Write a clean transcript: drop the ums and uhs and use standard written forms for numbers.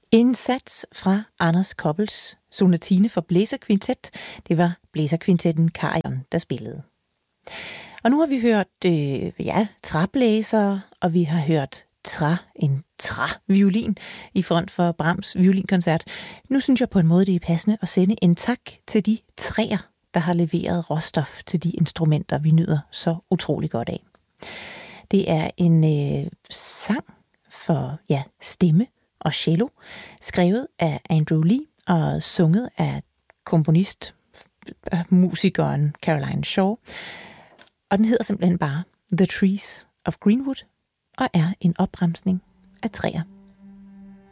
En sats fra Anders Koppels sonatine for blæserkvintet. Det var blæserkvintetten Karion, der spillede. Og nu har vi hørt træblæsere, og vi har hørt en træviolin i front for Brahms violinkoncert. Nu synes jeg på en måde, det er passende at sende en tak til de træer, der har leveret råstof til de instrumenter, vi nyder så utrolig godt af. Det er en sang for stemme og cello, skrevet af Andrew Lee og sunget af musikeren Caroline Shaw. Og den hedder simpelthen bare The Trees of Greenwood og er en opremsning af træer.